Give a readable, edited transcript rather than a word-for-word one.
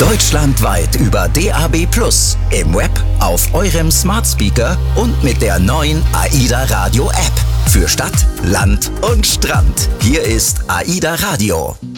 Deutschlandweit über DAB+, im Web, auf eurem Smart Speaker und mit der neuen AIDA Radio App. Für Stadt, Land und Strand. Hier ist AIDA Radio.